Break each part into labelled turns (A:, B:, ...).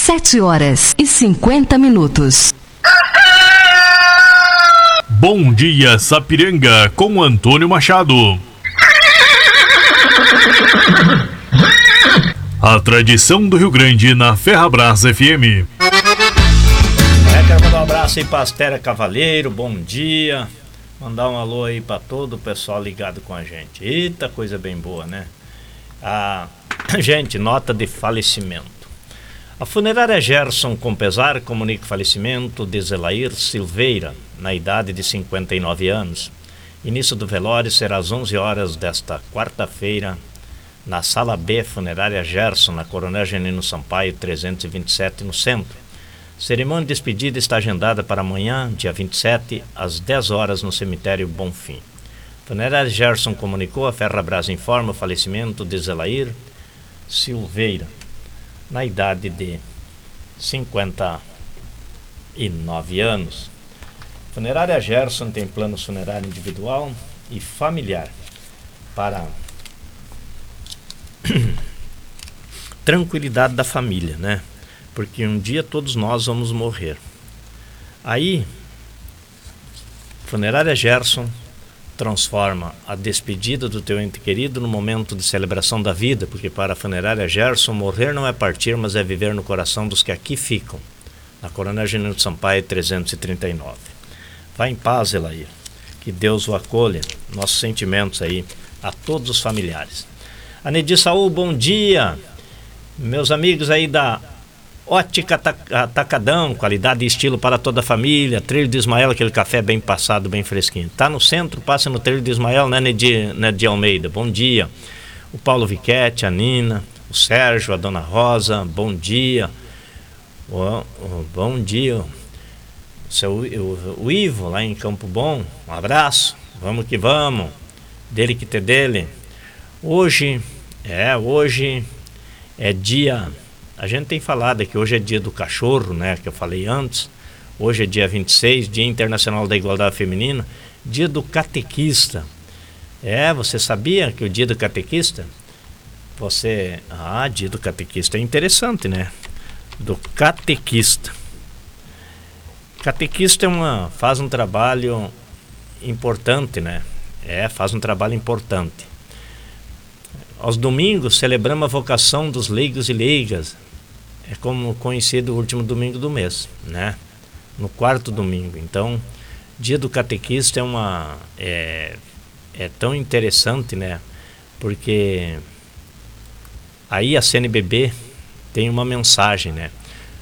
A: 7h50.
B: Bom dia, Sapiranga, com Antônio Machado. A tradição do Rio Grande na Ferrabras FM.
C: Quero mandar um abraço aí pra Astéria Cavaleiro, bom dia. Mandar um alô aí pra todo o pessoal ligado com a gente. Eita, coisa bem boa, né? Gente, nota de falecimento. A funerária Gerson, com pesar, comunica o falecimento de Zelair Silveira, na idade de 59 anos. Início do velório será às 11 horas desta quarta-feira, na Sala B, Funerária Gerson, na Coronel Genino Sampaio, 327, no centro. Cerimônia de despedida está agendada para amanhã, dia 27, às 10 horas, no cemitério Bonfim. Funerária Gerson comunicou, a Ferrabras informa o falecimento de Zelair Silveira, na idade de 59 anos. Funerária Gerson tem plano funerário individual e familiar para tranquilidade da família, né? Porque um dia todos nós vamos morrer. Aí, Funerária Gerson transforma a despedida do teu ente querido no momento de celebração da vida, porque para a Funerária Gerson, morrer não é partir, mas é viver no coração dos que aqui ficam, na Coronel Genino Sampaio, 339. Vá em paz, Elair. Que Deus o acolha. Nossos sentimentos aí a todos os familiares. Anedir Saúl, bom dia. Meus amigos aí da Ótica Atacadão, qualidade e estilo para toda a família. Trilho de Ismael, aquele café bem passado, bem fresquinho. Tá no centro, passa no Trilho de Ismael, né, Nedir Almeida? Bom dia. O Paulo Viquete, a Nina, o Sérgio, a Dona Rosa, bom dia. Bom dia. O Ivo, lá em Campo Bom, um abraço. Vamos que vamos. Dele que ter dele. Hoje é dia... A gente tem falado que hoje é dia do cachorro, né, que eu falei antes. Hoje é dia 26, Dia Internacional da Igualdade Feminina, dia do catequista. Você sabia que o dia do catequista? Dia do catequista é interessante, né? Do catequista. Catequista faz um trabalho importante, né? Faz um trabalho importante. Aos domingos celebramos a vocação dos leigos e leigas. É como conhecido o último domingo do mês, né? No quarto domingo. Então, dia do catequista é tão interessante, né? Porque aí a CNBB tem uma mensagem, né?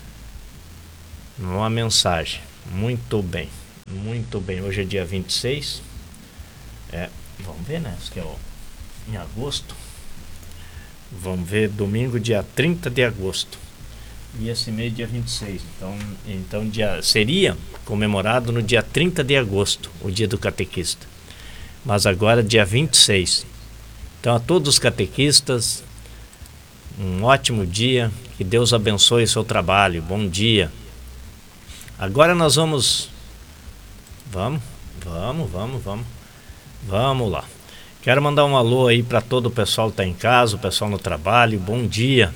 C: Uma mensagem. Muito bem. Muito bem. Hoje é dia 26. Vamos ver, né? Isso que é em agosto. Vamos ver, domingo, dia 30 de agosto. E esse mês, dia 26. Então seria comemorado no dia 30 de agosto, o dia do catequista. Mas agora, dia 26. Então, a todos os catequistas, um ótimo dia. Que Deus abençoe o seu trabalho. Bom dia. Agora nós vamos lá. Quero mandar um alô aí para todo o pessoal que está em casa, o pessoal no trabalho, bom dia.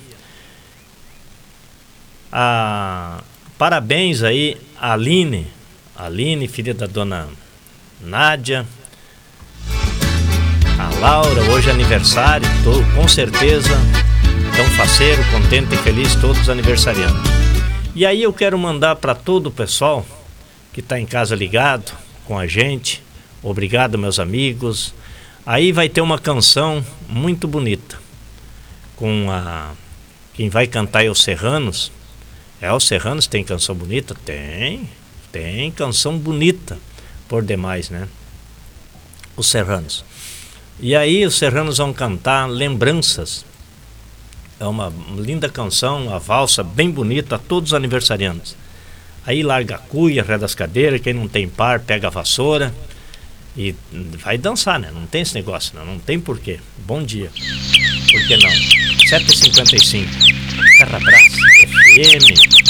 C: Parabéns aí a Aline, filha da dona Nádia, a Laura, hoje é aniversário, com certeza, tão faceiro, contente e feliz todos os aniversariantes. E aí eu quero mandar para todo o pessoal que está em casa ligado com a gente, obrigado meus amigos. Aí vai ter uma canção muito bonita quem vai cantar é os Serranos. Os Serranos tem canção bonita? Tem canção bonita por demais, né? Os Serranos. E aí os Serranos vão cantar Lembranças. É uma linda canção, uma valsa bem bonita a todos os aniversariantes. Aí larga a cuia, arreda as cadeiras, quem não tem par pega a vassoura e vai dançar, né? Não tem esse negócio, não tem porquê. Bom dia. Por que não? 7h55. Ferrabras FM.